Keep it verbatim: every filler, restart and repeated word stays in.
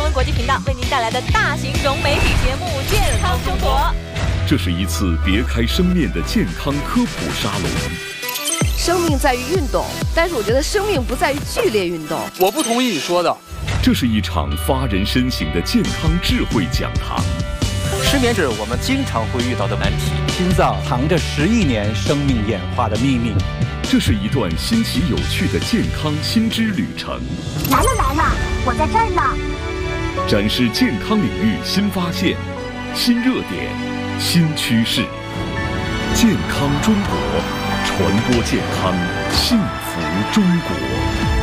闻国际频道为您带来的大型融媒体节目《健康生活》。 这是一次别开生面的健康科普沙龙。 生命在于运动，但是我觉得生命不在于剧烈运动。 我不同意你说的。 这是一场发人深省的健康智慧讲堂。 失眠是我们经常会遇到的难题。 心脏藏着十亿年生命演化的秘密。 这是一段新奇有趣的健康新知旅程。 来了来了，我在这儿呢。 展示健康领域新发现、新热点、新趋势。健康中国，传播健康，幸福中国。